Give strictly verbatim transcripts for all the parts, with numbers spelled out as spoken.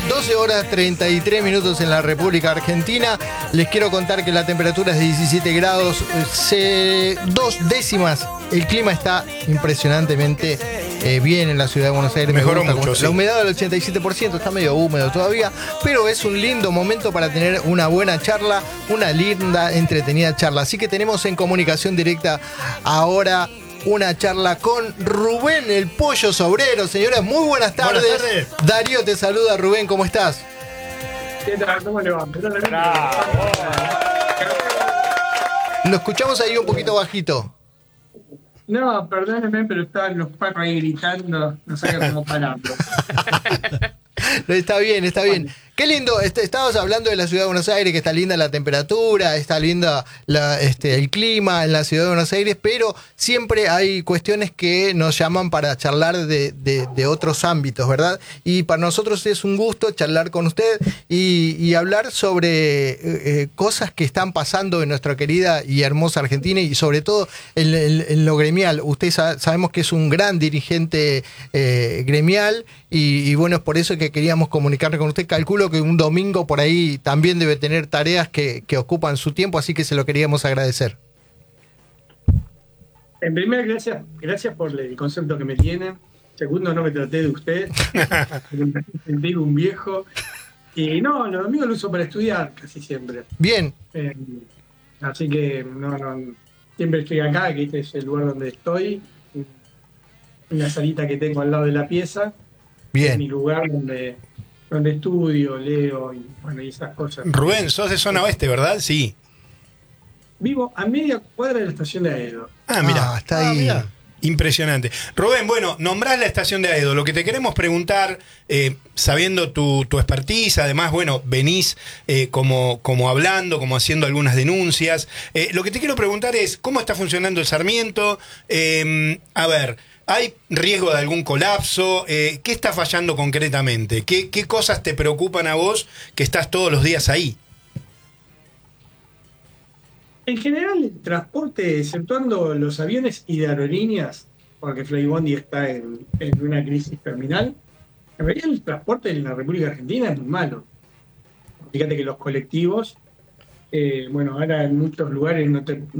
doce horas treinta y tres minutos en la República Argentina. Les quiero contar que la temperatura es de diecisiete grados, se, dos décimas. El clima está impresionantemente eh, bien en la ciudad de Buenos Aires. Mejoró mucho, sí. La humedad del ochenta y siete por ciento, está medio húmedo todavía, pero es un lindo momento para tener una buena charla, una linda, entretenida charla. Así que tenemos en comunicación directa ahora una charla con Rubén el Pollo Sobrero. Señores, muy buenas tardes. Buenas tardes. Darío te saluda. Rubén, ¿cómo estás? ¿Qué tal? ¿Cómo le va? Lo escuchamos ahí un poquito bajito. No, perdónenme, pero estaban los perros ahí gritando, no sabía cómo pararlo. Está bien, está bien. Qué lindo, est- estabas hablando de la ciudad de Buenos Aires, que está linda la temperatura, está linda la, este, el clima en la ciudad de Buenos Aires, pero siempre hay cuestiones que nos llaman para charlar de, de, de otros ámbitos, ¿verdad? Y para nosotros es un gusto charlar con usted y, y hablar sobre eh, cosas que están pasando en nuestra querida y hermosa Argentina y sobre todo en, en- en lo gremial. Usted sa- sabemos que es un gran dirigente eh, gremial y, y bueno, es por eso que queríamos comunicarnos con usted. Calculo que un domingo por ahí también debe tener tareas que, que ocupan su tiempo, así que se lo queríamos agradecer. En primer, gracias, gracias por el concepto que me tienen. Segundo, no me traté de usted. Me sentí un viejo. Y no, los domingos lo uso para estudiar casi siempre. Bien, Eh, así que no, no, siempre estoy acá, que este es el lugar donde estoy. Una salita que tengo al lado de la pieza. Es mi bien. lugar donde, donde estudio, leo y, bueno, y esas cosas. Rubén, sos de zona oeste, ¿verdad? Sí. Vivo a media cuadra de la estación de Aedo. Ah, mira. Ah, está ahí. Impresionante. Rubén, bueno, nombrás la estación de Aedo. Lo que te queremos preguntar, eh, sabiendo tu, tu expertise, además, bueno, venís eh, como, como hablando, como haciendo algunas denuncias. Eh, lo que te quiero preguntar es, ¿cómo está funcionando el Sarmiento? Eh, a ver, ¿hay riesgo de algún colapso? Eh, ¿Qué está fallando concretamente? ¿Qué, ¿Qué cosas te preocupan a vos que estás todos los días ahí? En general, el transporte, exceptuando los aviones y de aerolíneas, porque Flybondi está en, en una crisis terminal, en realidad el transporte en la República Argentina es muy malo. Fíjate que los colectivos, eh, bueno, ahora en muchos lugares no, te-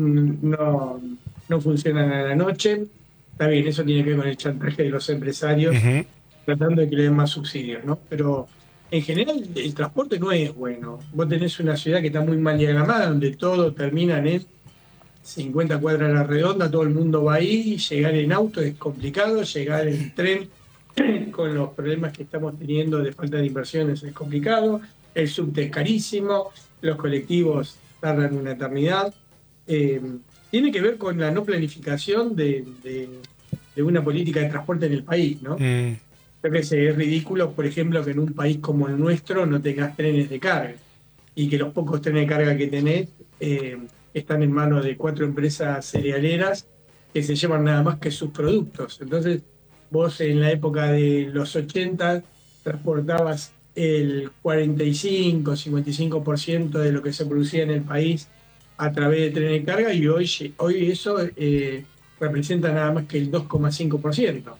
no, no funcionan a la noche. Está bien, eso tiene que ver con el chantaje de los empresarios, Ujú. tratando de que le den más subsidios, ¿no? Pero en general el transporte no es bueno. Vos tenés una ciudad que está muy mal diagramada, donde todo termina en cincuenta cuadras a la redonda, todo el mundo va ahí, llegar en auto es complicado, llegar en tren con los problemas que estamos teniendo de falta de inversiones es complicado, el subte es carísimo, los colectivos tardan una eternidad. Eh, tiene que ver con la no planificación de, de- de una política de transporte en el país, ¿no? Mm. Creo que es ridículo, por ejemplo, que en un país como el nuestro no tengas trenes de carga y que los pocos trenes de carga que tenés eh, están en manos de cuatro empresas cerealeras que se llevan nada más que sus productos. Entonces, vos en la época de los ochenta transportabas el cuarenta y cinco, cincuenta y cinco por ciento de lo que se producía en el país a través de trenes de carga y hoy, hoy eso eh, representa nada más que el dos coma cinco por ciento.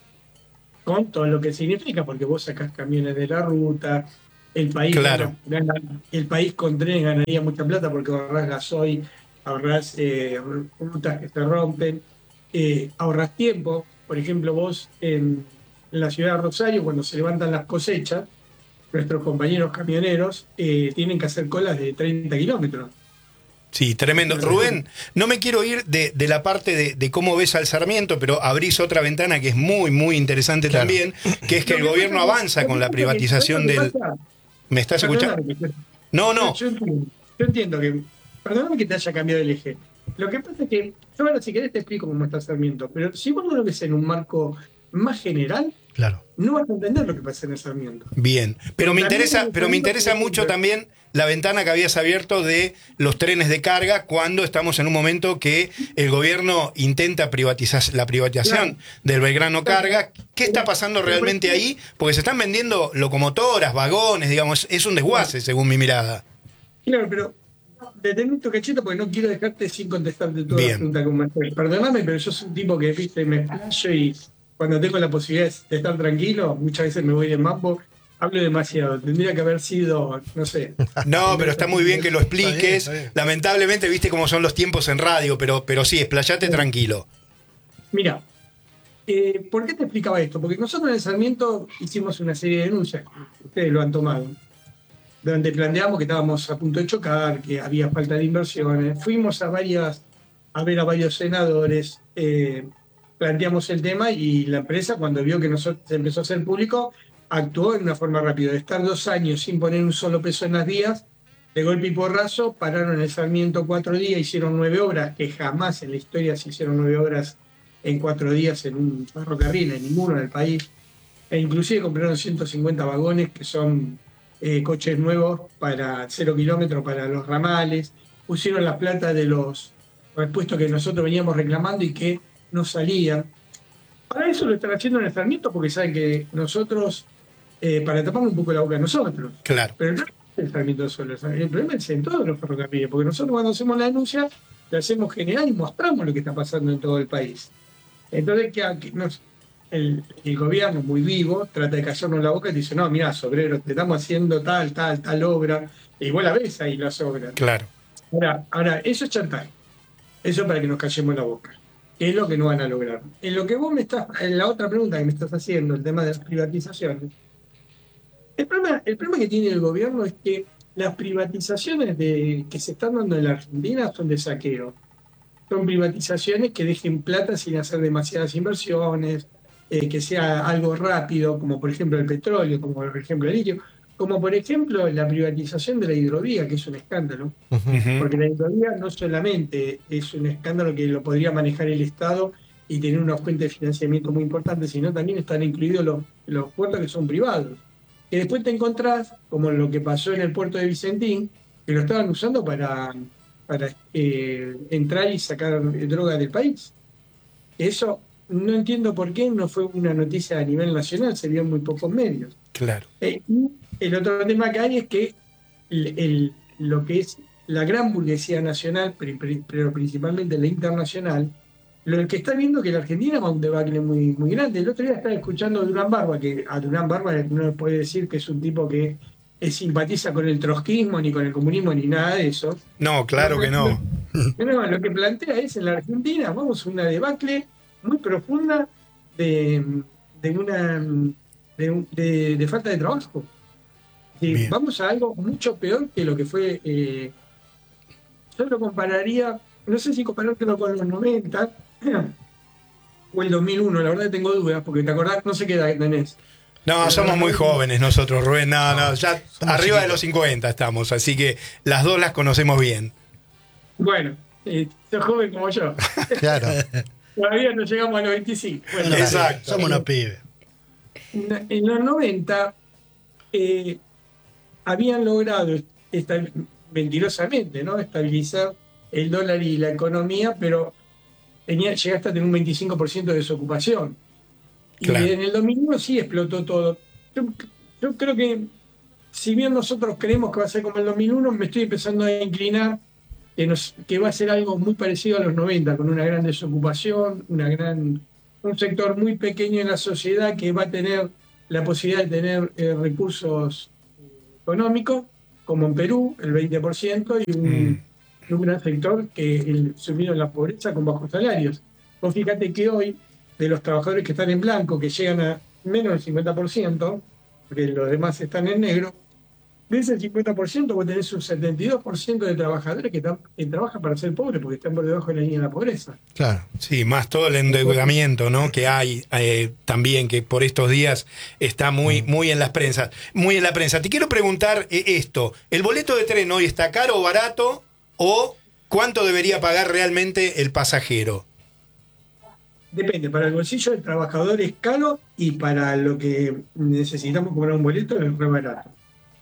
Con todo lo que significa, porque vos sacás camiones de la ruta, el país, Claro. gana- gana- el país con trenes ganaría mucha plata porque ahorrás gasoil, ahorrás eh, rutas que se rompen, eh, ahorrás tiempo. Por ejemplo, vos en, en la ciudad de Rosario, cuando se levantan las cosechas, nuestros compañeros camioneros eh, tienen que hacer colas de treinta kilómetros. Sí, tremendo. Rubén, no me quiero ir de, de la parte de, de cómo ves al Sarmiento, pero abrís otra ventana que es muy, muy interesante Claro. también, que es que el gobierno avanza con la privatización del... ¿Me estás escuchando? Perdóname, No, no. Yo entiendo, yo entiendo que. Perdóname que te haya cambiado el eje. Lo que pasa es que. Yo ahora, si querés, te explico cómo está Sarmiento. Pero si vos no lo ves en un marco más general, Claro. no vas a entender lo que pasa en el Sarmiento. Bien, pero me También interesa, el pero me Sarmiento interesa tiene- mucho también la ventana que habías abierto de los trenes de carga cuando estamos en un momento que el gobierno intenta privatizar la privatización Claro. del Belgrano Carga. ¿Qué está pasando realmente ahí? Porque se están vendiendo locomotoras, vagones, digamos, es un desguace según mi mirada. Claro, pero detén un toquechito porque no quiero dejarte sin contestarte toda Bien. la pregunta como estoy. Perdóname, pero yo soy un tipo que, viste, me explayo y cuando tengo la posibilidad de estar tranquilo, muchas veces me voy de mambo Hablo demasiado, tendría que haber sido, no sé. No, pero está muy bien que lo expliques. Está bien, está bien. Lamentablemente, viste cómo son los tiempos en radio, pero, pero sí, explayate tranquilo. Mira, eh, ¿por qué te explicaba esto? Porque nosotros en el Sarmiento hicimos una serie de denuncias, ustedes lo han tomado, donde planteamos que estábamos a punto de chocar, que había falta de inversiones. Fuimos a varias, a ver a varios senadores, eh, planteamos el tema y la empresa, cuando vio que nosotros, se empezó a hacer público, actuó en una forma rápida. De estar dos años sin poner un solo peso en las vías, de golpe y porrazo, pararon el Sarmiento cuatro días, hicieron nueve obras, que jamás en la historia se hicieron nueve obras en cuatro días en un ferrocarril, en ninguno en el país. E inclusive compraron ciento cincuenta vagones, que son eh, coches nuevos para cero kilómetros para los ramales. Pusieron la plata de los repuestos que nosotros veníamos reclamando y que no salían. Para eso lo están haciendo en el Sarmiento, porque saben que nosotros, eh, para taparnos un poco la boca a nosotros. Claro. Pero no es el Sarmiento solo, el problema es en todos los ferrocarriles, porque nosotros cuando hacemos la denuncia, la hacemos general y mostramos lo que está pasando en todo el país. Entonces, que, que nos, el, el gobierno muy vivo trata de callarnos la boca y dice, no, mirá, Sobrero, te estamos haciendo tal, tal, tal obra, e igual la ves ahí las obras. Claro. Ahora, ahora, eso es chantaje. Eso es para que nos callemos la boca. Que es lo que no van a lograr. En lo que vos me estás, en la otra pregunta que me estás haciendo, el tema de las privatizaciones, el problema, el problema que tiene el gobierno es que las privatizaciones de, que se están dando en la Argentina son de saqueo. Son privatizaciones que dejen plata sin hacer demasiadas inversiones, eh, que sea algo rápido, como por ejemplo el petróleo, como por ejemplo el litio, como por ejemplo la privatización de la hidrovía, que es un escándalo. Ujú. Porque la hidrovía no solamente es un escándalo que lo podría manejar el Estado y tener una fuente de financiamiento muy importante, sino también están incluidos los, los puertos que son privados. Que después te encontrás, como lo que pasó en el puerto de Vicentín, que lo estaban usando para, para eh, entrar y sacar droga del país. Eso no entiendo por qué no fue una noticia a nivel nacional, se vio en muy pocos medios. Claro. Eh, y el otro tema que hay es que el, el, lo que es la gran burguesía nacional, pero principalmente la internacional, lo que está viendo que la Argentina va a un debacle muy, muy grande. El otro día estaba escuchando a Durán Barba, que a Durán Barba no puede decir que es un tipo que eh, simpatiza con el trotskismo, ni con el comunismo, ni nada de eso. No, claro que no. No, lo que plantea es en la Argentina vamos a una debacle muy profunda de, de una de, de, de falta de trabajo. Sí, vamos a algo mucho peor que lo que fue. Eh, yo lo compararía, no sé si comparártelo con los noventa o el dos mil uno, la verdad que tengo dudas, porque te acordás, no sé qué edad tenés. No, Pero somos muy jóvenes nosotros, Rubén. No, no, ya arriba chiquitos. de los cincuenta estamos, así que las dos las conocemos bien. Bueno, eh, sos joven como yo. Claro. Todavía no llegamos a los veinticinco. Bueno, Exacto. Somos unos pibes. en, en los noventa eh, habían logrado esta, mentirosamente, ¿no?, estabilizar el dólar y la economía, pero tenía, llegaste a tener un veinticinco por ciento de desocupación. Claro. Y en el dos mil uno sí explotó todo. Yo, yo creo que, si bien nosotros creemos que va a ser como el dos mil uno, me estoy empezando a inclinar que, nos, que va a ser algo muy parecido a los noventa, con una gran desocupación, una gran, un sector muy pequeño en la sociedad que va a tener la posibilidad de tener eh, recursos económicos, como en Perú, el veinte por ciento, y un, mm. un gran sector que el, sumido en la pobreza con bajos salarios. Vos fíjate que hoy, de los trabajadores que están en blanco, que llegan a menos del cincuenta por ciento, porque los demás están en negro, de ese cincuenta por ciento vos tenés un setenta y dos por ciento de trabajadores que, están, que trabajan para ser pobres, porque están por debajo de la línea de la pobreza. Claro. Sí, más todo el endeudamiento, ¿no?, que hay eh, también, que por estos días está muy, muy en las prensas, muy en la prensa. Te quiero preguntar eh, esto: ¿el boleto de tren hoy está caro o barato, o cuánto debería pagar realmente el pasajero? Depende, para el bolsillo del trabajador es caro y para lo que necesitamos comprar un boleto es re barato.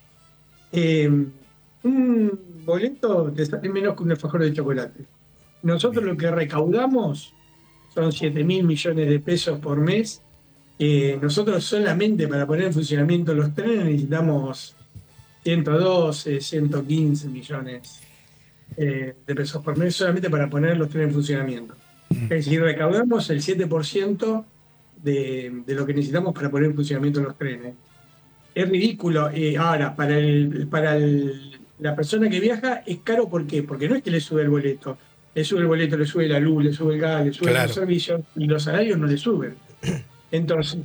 Eh, un boleto te sale menos que un alfajor de chocolate. Nosotros lo que recaudamos son siete mil millones de pesos por mes. Eh, nosotros solamente para poner en funcionamiento los trenes necesitamos ciento doce, ciento quince millones eh, de pesos por mes solamente para poner los trenes en funcionamiento. Es decir, recaudamos el siete por ciento de, de lo que necesitamos para poner en funcionamiento los trenes. es ridículo. Eh, ahora, para, el, para el, la persona que viaja es caro, ¿por qué? Porque no es que le sube el boleto. Le sube el boleto, le sube la luz, le sube el gas, le sube Claro. los servicios y los salarios no le suben. Entonces,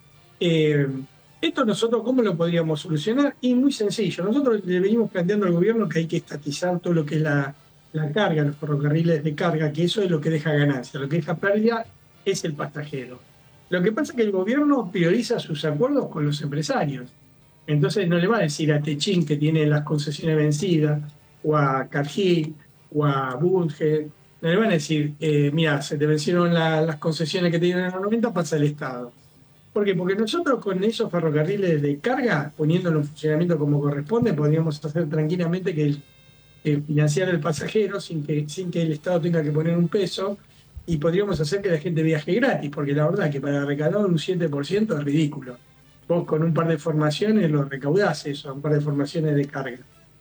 eh, esto nosotros, ¿cómo lo podríamos solucionar? Y muy sencillo. Nosotros le venimos planteando al gobierno que hay que estatizar todo lo que es la, la carga, los ferrocarriles de carga, que eso es lo que deja ganancia. Lo que deja pérdida es el pasajero. Lo que pasa es que el gobierno prioriza sus acuerdos con los empresarios. Entonces no le va a decir a Techín, que tiene las concesiones vencidas, o a Cargill, o a Bunge, no le van a decir, eh, mira, se te vencieron la, las concesiones que tienen en los noventa, pasa al Estado. ¿Por qué? Porque nosotros con esos ferrocarriles de carga, poniéndolo en funcionamiento como corresponde, podríamos hacer tranquilamente que, el, que financiar el pasajero sin que, sin que el Estado tenga que poner un peso, y podríamos hacer que la gente viaje gratis, porque la verdad que para recaudar un siete por ciento es ridículo. Vos con un par de formaciones lo recaudás eso, un par de formaciones de carga.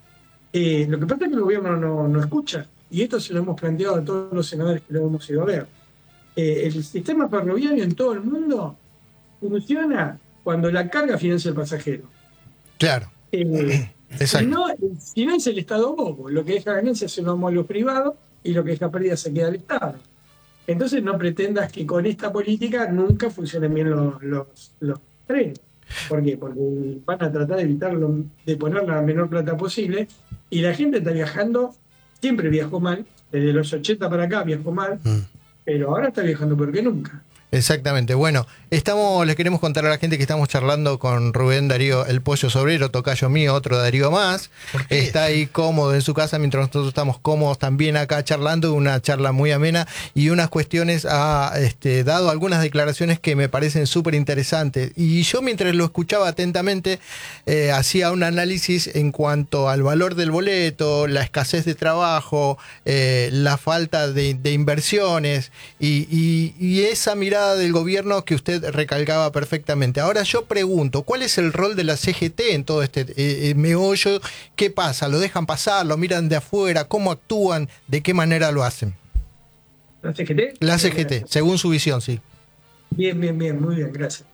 Eh, lo que pasa es que el gobierno no, no escucha, y esto se lo hemos planteado a todos los senadores que lo hemos ido a ver. Eh, el sistema ferroviario en todo el mundo funciona cuando la carga financia el pasajero. Claro. Eh, Exacto. si, no, si no es el Estado bobo, lo que deja ganancia se lo damos a los privados y lo que deja pérdida se queda al Estado. Entonces no pretendas que con esta política nunca funcionen bien los, los, los trenes. ¿Por qué? Porque van a tratar de evitarlo, de poner la menor plata posible, y la gente está viajando, siempre viajó mal, desde los ochenta para acá viajó mal, mm. pero ahora está viajando peor que nunca. Exactamente. Bueno, estamos, les queremos contar a la gente que estamos charlando con Rubén Darío El Pollo Sobrero, tocayo mío, otro Darío más. Está ahí cómodo en su casa mientras nosotros estamos cómodos también acá charlando, una charla muy amena, y unas cuestiones ha este, dado algunas declaraciones que me parecen súper interesantes. Y yo mientras lo escuchaba atentamente eh, hacía un análisis en cuanto al valor del boleto, la escasez de trabajo, eh, la falta de, de inversiones y, y, y esa mirada del gobierno que usted recalcaba perfectamente. Ahora yo pregunto, ¿cuál es el rol de la C G T en todo este eh, eh, meollo? ¿Qué pasa? ¿Lo dejan pasar? ¿Lo miran de afuera? ¿Cómo actúan? ¿De qué manera lo hacen? ¿La C G T? La C G T, según su visión, sí. Bien, bien, bien, muy bien, gracias.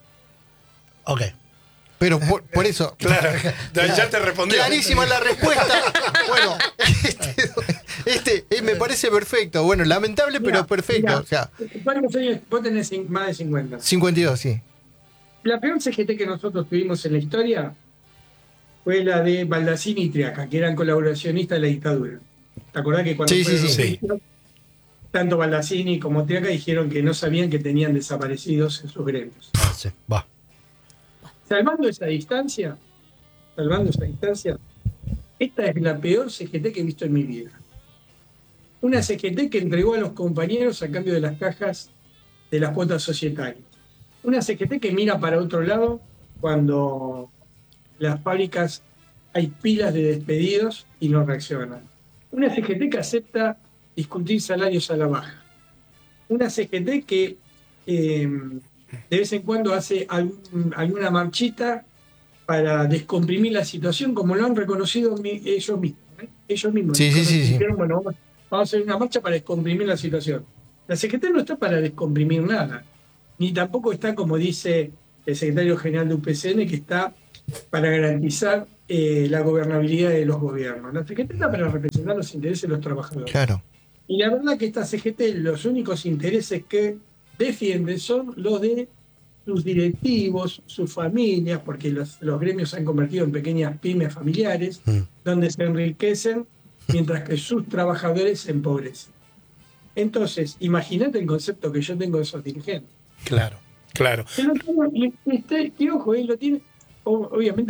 Ok. Pero por, por eso... Claro, ya te respondí. Clarísima la respuesta. Bueno, este, este eh, me parece perfecto. Bueno, lamentable, mirá, pero perfecto. Mirá, o sea, ¿cuántos años? Vos tenés más de cincuenta. cincuenta y dos, sí. La peor C G T que nosotros tuvimos en la historia fue la de Baldassini y Triaca, que eran colaboracionistas de la dictadura. ¿Te acordás que cuando sí, sí, sí, sí. tanto Baldassini como Triaca dijeron que no sabían que tenían desaparecidos en sus gremios? Ah, sí. Va. Salvando esa distancia, salvando esa distancia, esta es la peor C G T que he visto en mi vida. Una C G T que entregó a los compañeros a cambio de las cajas de las cuotas societarias. Una C G T que mira para otro lado cuando las fábricas hay pilas de despedidos y no reaccionan. Una C G T que acepta discutir salarios a la baja. Una C G T que... Eh, de vez en cuando hace algún, alguna marchita para descomprimir la situación, como lo han reconocido mi, ellos mismos. ¿eh? Ellos mismos. Sí, sí, sí, dijeron, sí. bueno, vamos, vamos a hacer una marcha para descomprimir la situación. La C G T no está para descomprimir nada, ni tampoco está, como dice el secretario general de U P C N, que está para garantizar eh, la gobernabilidad de los gobiernos. La C G T está para representar los intereses de los trabajadores. Claro. Y la verdad que esta C G T, los únicos intereses que defienden son los de sus directivos, sus familias, porque los, los gremios se han convertido en pequeñas pymes familiares, mm. donde se enriquecen mientras que sus trabajadores se empobrecen. Entonces, imagínate el concepto que yo tengo de esos dirigentes. Claro, claro. Y, y, y, y ojo, él lo tiene, obviamente